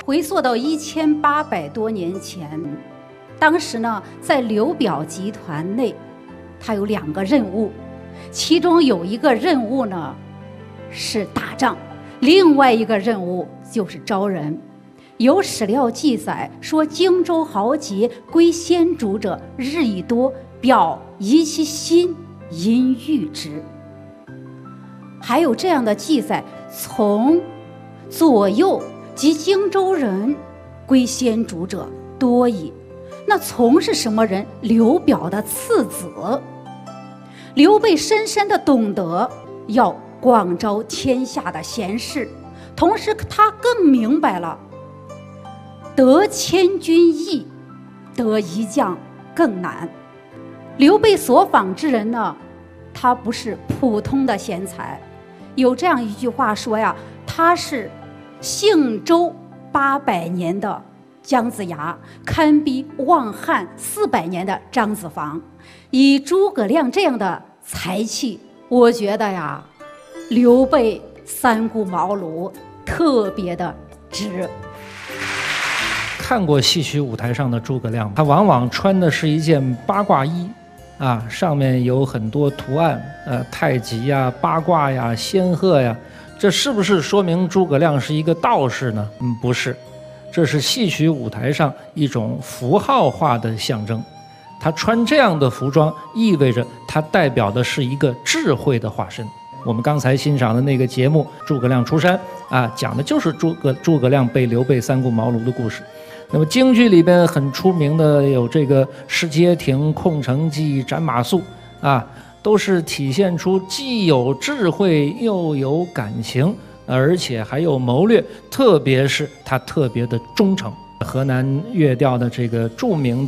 回溯到1800多年前，当时呢，在刘表集团内，他有2个任务，其中有一个任务呢是打仗，另外一个任务就是招人。有史料记载说，荆州豪杰归先主者日益多，表疑其心，因遇之。还有这样的记载，从左右及荆州人归先主者多矣。那从是什么人？刘表的次子。刘备深深地懂得要广招天下的贤士，同时他更明白了得千军易，得一将更难。刘备所访之人呢，他不是普通的贤才。有这样一句话说呀，他是姓周800年的姜子牙，堪比望汉400年的张子房。以诸葛亮这样的才气，我觉得呀，刘备三顾茅庐特别的值。 看过戏曲舞台上的诸葛亮，他往往穿的是一件八卦衣啊，上面有很多图案，太极呀、八卦呀、仙鹤呀，这是不是说明诸葛亮是一个道士呢？不是，这是戏曲舞台上一种符号化的象征。他穿这样的服装，意味着他代表的是一个智慧的化身。我们刚才欣赏的那个节目《诸葛亮出山》啊，讲的就是诸葛亮被刘备三顾茅庐的故事。那么京剧里边很出名的有这个失街亭、空城计、斩马谡啊，都是体现出既有智慧又有感情，而且还有谋略，特别是他特别的忠诚。河南乐调的这个著名的